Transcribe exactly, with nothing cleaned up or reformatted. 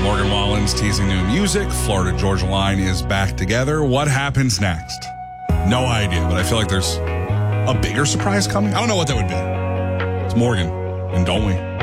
Morgan Wallen's teasing new music. Florida Georgia Line is back together. What happens next? No idea, but I feel like there's a bigger surprise coming. I don't know what that would be. It's Morgan, and don't we?